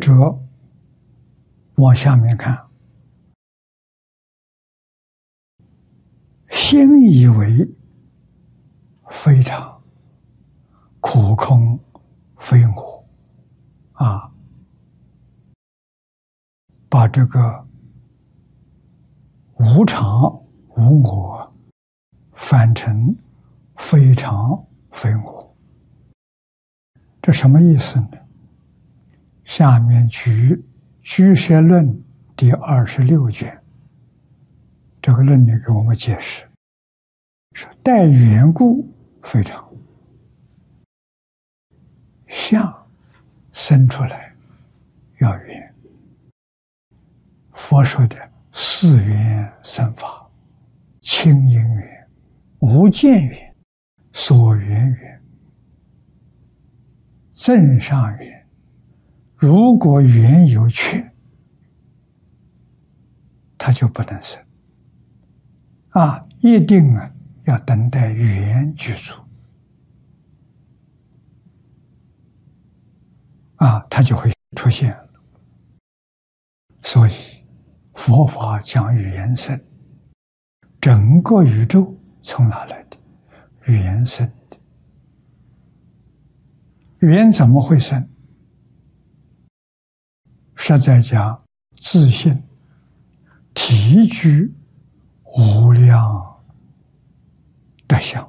者往下面看，心以为非常，苦空非我啊，把这个无常无我翻成非常非我，这什么意思呢？下面举《居舍论》第26卷，这个论里给我们解释，说待缘故非常，相生出来要缘。佛说的四缘生法，清因缘、无间缘、所缘缘、正上缘。如果缘有缺，它就不能生啊！一定要等待缘具足啊，它就会出现。所以佛法讲缘生，整个宇宙从哪来的？缘生的。缘怎么会生？实在讲，自性体具无量德相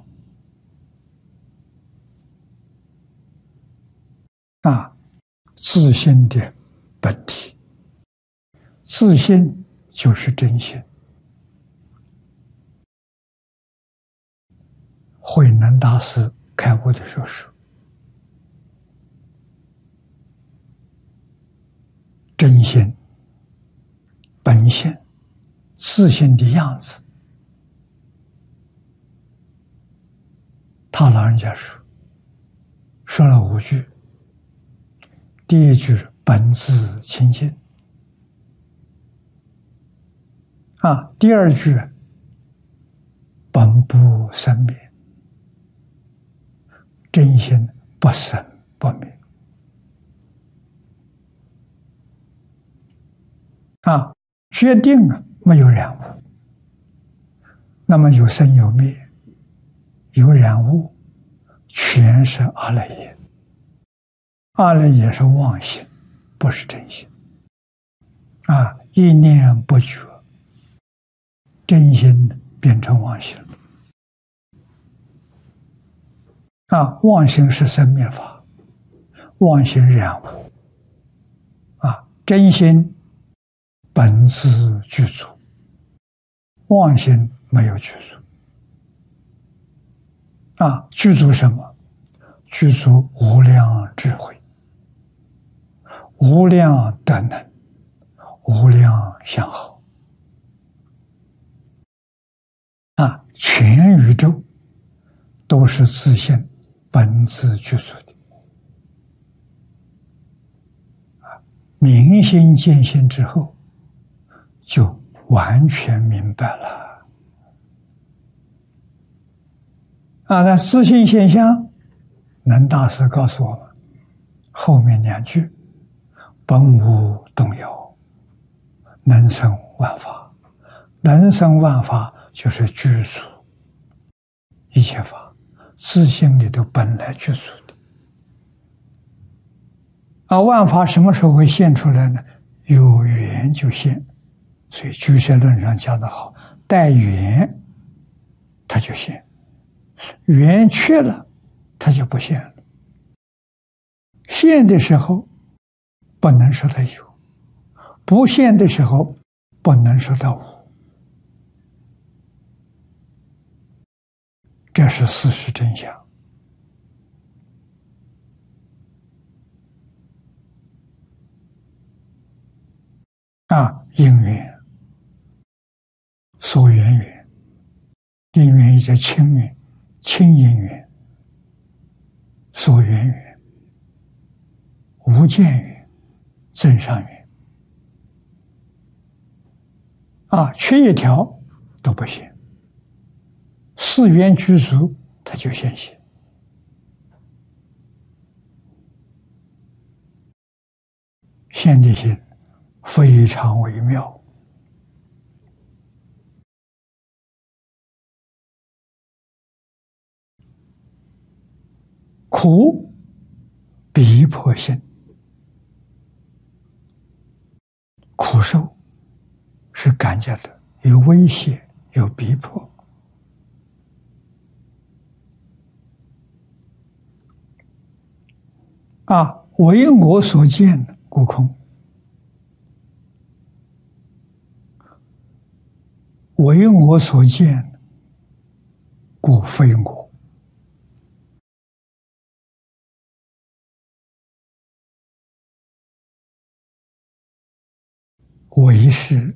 啊，自性的本体，自性就是真性。慧能大师开悟的时候说，真性、本性、自性的样子。他老人家说了5句，第一句是本自清净啊，第二句本不生灭，真心不生不灭啊，决定没有染污。那么有生有灭，有染污，全是阿赖耶。阿赖耶是妄心，不是真心啊！一念不觉，真心变成妄心啊！妄心是生灭法，妄心染污啊！真心本自具足，妄心没有具足啊！具足什么？具足无量智慧、无量德能、无量相好啊！全宇宙都是自性本自具足的啊！明心见性之后，就完全明白了啊！那自性现象，能大师告诉我们后面2句：本无动摇，能生万法。能生万法就是具足一切法，自性里头本来具足的啊！万法什么时候会现出来呢？有缘就现。所以居士论上讲得好，待缘它就现，缘缺了它就不现了。现的时候不能说它有，不现的时候不能说它无，这是事实真相啊！因缘、所缘缘，因缘也叫清缘、清因缘、所缘缘、无间缘、正上缘啊，缺一条都不行。4缘具足，它就现行。 现的心非常微妙，苦逼迫性，苦受是感觉的，有威胁，有逼迫。为我所见，故空；为我所见，故非我。为是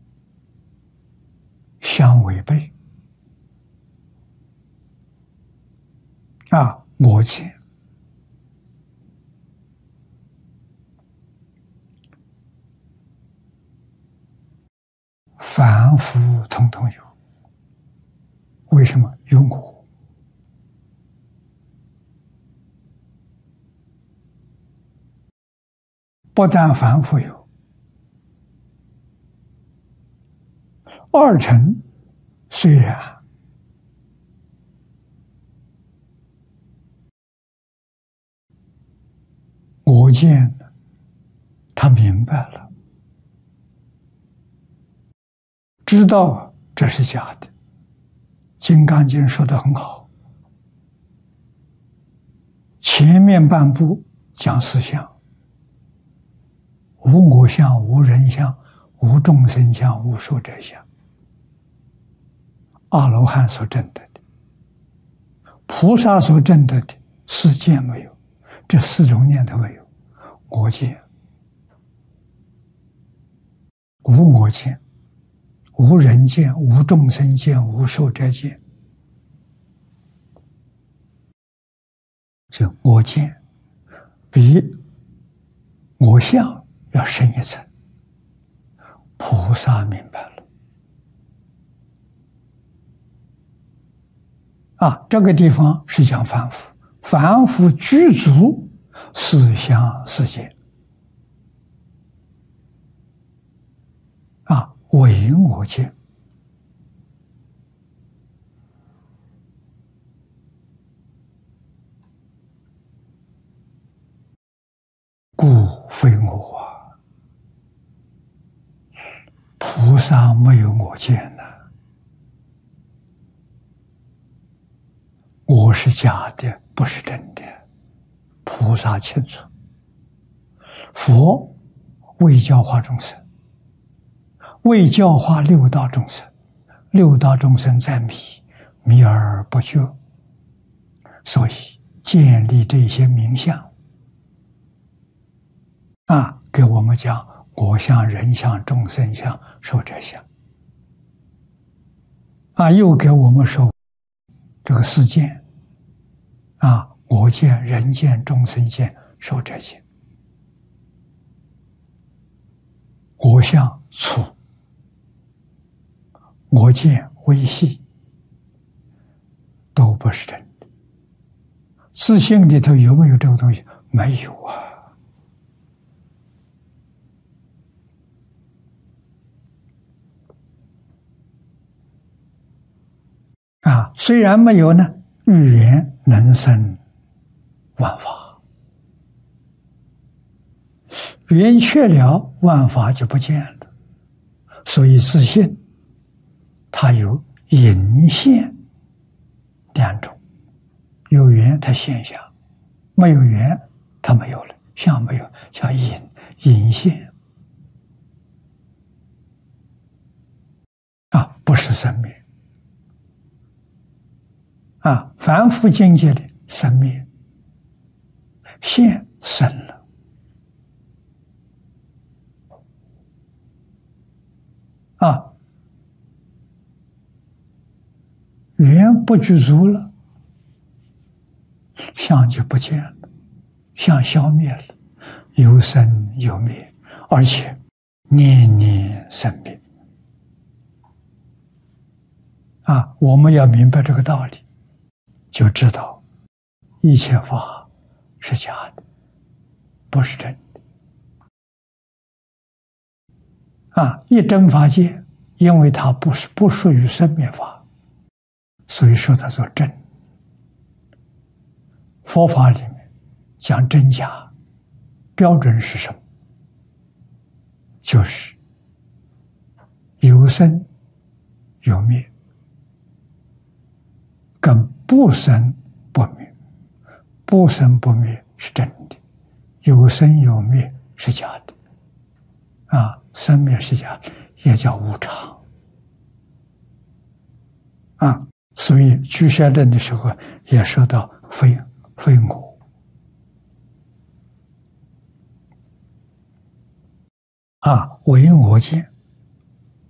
相违背我见凡夫统统有。为什么有我？不但凡夫有，二乘虽然我见他明白了，知道这是假的。《金刚经》说得很好，前面半部讲四相：无我相、无人相、无众生相、无寿者相。阿罗汉所证得的，菩萨所证得的，世间没有，这四种念头没有。我见、无我见、无人见、无众生见、无寿者见。就我见比我相要深一层，菩萨明白了。这个地方是讲凡夫，凡夫具足四相世界，唯我见。故非我菩萨没有我见呢，我是假的，不是真的。菩萨清楚，佛为教化众生，为教化六道众生，六道众生在迷，迷而不觉，所以建立这些名相。给我们讲我相、人相、众生相、寿者相。又给我们说这个世间，我见、人见、众生见、寿者见。我相粗，我见微细，都不是真的。自信里头有没有这个东西？没有啊。虽然没有呢，语言能生万法，语言去了，万法就不见了。所以自信它有隐现两种，有缘它现象，没有缘它没有了，像没有，像隐现不是生灭。凡夫境界里生灭，现生了，缘不具足了，相就不见了，相消灭了，有生有灭，而且念念生灭。我们要明白这个道理，就知道一切法是假的，不是真的。 一真法界，因为它不属于生灭法，所以说它做真。佛法里面讲真假，标准是什么？就是有生有灭，跟不生不灭。不生不灭是真的，有生有灭是假的。生灭是假的，也叫无常。所以居士论的时候也说到非我。唯我见。